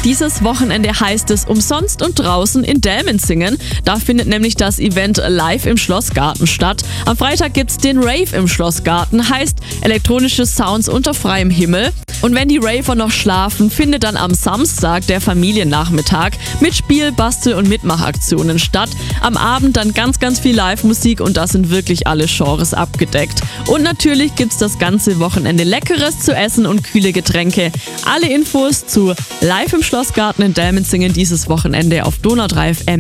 Dieses Wochenende heißt es umsonst und draußen in Dellmensingen. Da findet nämlich das Event live im Schlossgarten statt. Am Freitag gibt's den Rave im Schlossgarten, heißt elektronische Sounds unter freiem Himmel. Und wenn die Raver noch schlafen, findet dann am Samstag der Familiennachmittag mit Spiel-, Bastel- und Mitmachaktionen statt. Am Abend dann ganz viel Live-Musik und da sind wirklich alle Genres abgedeckt. Und natürlich gibt's das ganze Wochenende Leckeres zu essen und kühle Getränke. Alle Infos zu Live im Schlossgarten in Dellmensingen dieses Wochenende auf Donau 3 FM.